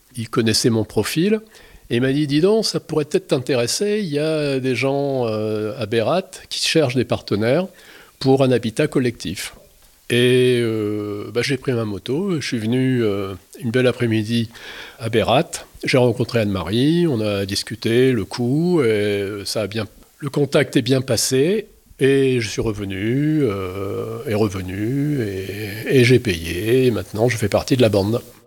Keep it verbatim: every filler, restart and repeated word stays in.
Il connaissait mon profil et il m'a dit « Dis donc, ça pourrait peut-être t'intéresser, il y a des gens euh, à Bérat qui cherchent des partenaires pour un habitat collectif. » Et euh, bah, j'ai pris ma moto, je suis venu euh, une belle après-midi à Bérat. J'ai rencontré Anne-Marie, on a discuté le coup, et ça a bien, le contact est bien passé. Et je suis revenu, euh, et revenu, et, et j'ai payé, et maintenant je fais partie de la bande.